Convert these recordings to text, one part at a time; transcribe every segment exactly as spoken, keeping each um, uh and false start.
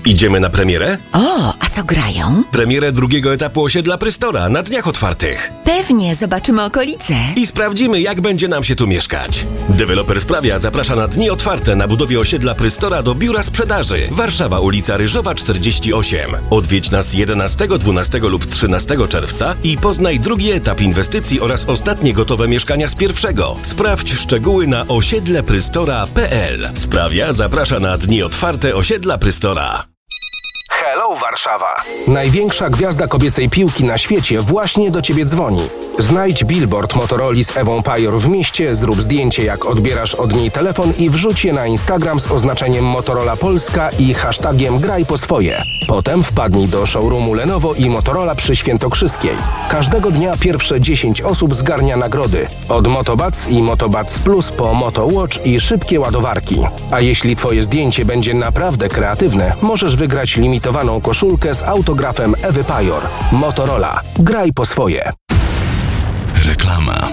Idziemy na premierę? O, a co grają? Premierę drugiego etapu osiedla Prystora na Dniach Otwartych. Pewnie, zobaczymy okolice. I sprawdzimy, jak będzie nam się tu mieszkać. Deweloper Sprawia zaprasza na Dni Otwarte na budowie osiedla Prystora do biura sprzedaży. Warszawa, ulica Ryżowa czterdzieści osiem. Odwiedź nas jedenastego, dwunastego lub trzynastego czerwca i poznaj drugi etap inwestycji oraz ostatnie gotowe mieszkania z pierwszego. Sprawdź szczegóły na osiedle prystora kropka p l. Sprawia zaprasza na Dni Otwarte osiedla Prystora. Hello Warszawa! Największa gwiazda kobiecej piłki na świecie właśnie do Ciebie dzwoni. Znajdź billboard Motorola z Ewą Pajor w mieście, zrób zdjęcie jak odbierasz od niej telefon i wrzuć je na Instagram z oznaczeniem Motorola Polska i hashtagiem graj po swoje. Potem wpadnij do showroomu Lenovo i Motorola przy Świętokrzyskiej. Każdego dnia pierwsze dziesięć osób zgarnia nagrody. Od Motobuds i Motobuds Plus po MotoWatch i szybkie ładowarki. A jeśli Twoje zdjęcie będzie naprawdę kreatywne, możesz wygrać limitowaną koszulkę z autografem Ewy Pajor. Motorola. Graj po swoje. Reklama.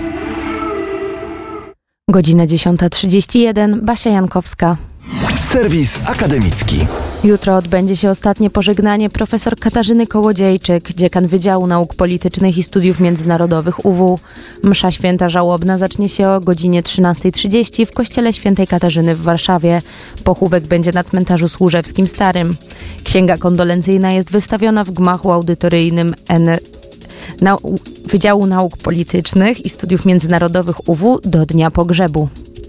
Godzina dziesiąta trzydzieści jeden. Basia Jankowska. Serwis akademicki. Jutro odbędzie się ostatnie pożegnanie profesor Katarzyny Kołodziejczyk, dziekan Wydziału Nauk Politycznych i Studiów Międzynarodowych U W. Msza święta żałobna zacznie się o godzinie trzynasta trzydzieści w kościele Świętej Katarzyny w Warszawie. Pochówek będzie na cmentarzu Służewskim Starym. Księga kondolencyjna jest wystawiona w gmachu audytoryjnym N. Na Wydziału Nauk Politycznych i Studiów Międzynarodowych U W do dnia pogrzebu.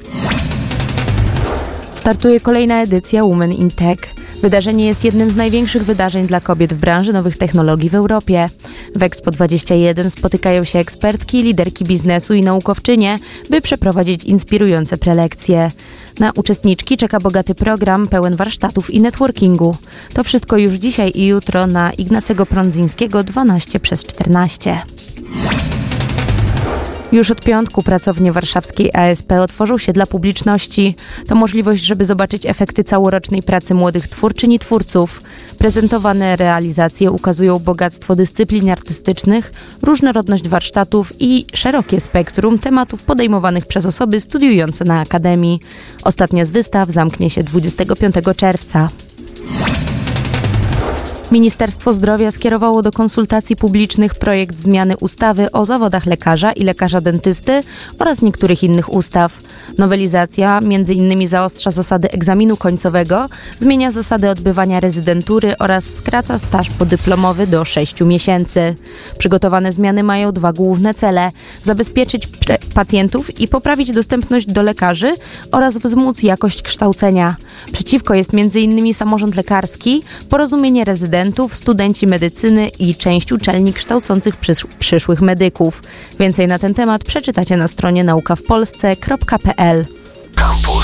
Startuje kolejna edycja Women in Tech. Wydarzenie jest jednym z największych wydarzeń dla kobiet w branży nowych technologii w Europie. W Expo dwadzieścia jeden spotykają się ekspertki, liderki biznesu i naukowczynie, by przeprowadzić inspirujące prelekcje. Na uczestniczki czeka bogaty program pełen warsztatów i networkingu. To wszystko już dzisiaj i jutro na Ignacego Prądzyńskiego dwanaście przez czternaście. Już od piątku pracownie warszawskiej A S P otworzą się dla publiczności. To możliwość, żeby zobaczyć efekty całorocznej pracy młodych twórczyń i twórców. Prezentowane realizacje ukazują bogactwo dyscyplin artystycznych, różnorodność warsztatów i szerokie spektrum tematów podejmowanych przez osoby studiujące na Akademii. Ostatnia z wystaw zamknie się dwudziestego piątego czerwca. Ministerstwo Zdrowia skierowało do konsultacji publicznych projekt zmiany ustawy o zawodach lekarza i lekarza dentysty oraz niektórych innych ustaw. Nowelizacja między innymi zaostrza zasady egzaminu końcowego, zmienia zasady odbywania rezydentury oraz skraca staż podyplomowy do sześciu miesięcy. Przygotowane zmiany mają dwa główne cele: zabezpieczyć pacjentów i poprawić dostępność do lekarzy oraz wzmóc jakość kształcenia. Przeciwko jest między innymi samorząd lekarski, porozumienie rezydentów, studenci medycyny i część uczelni kształcących przysz- przyszłych medyków. Więcej na ten temat przeczytacie na stronie nauka w polsce kropka p l. Campus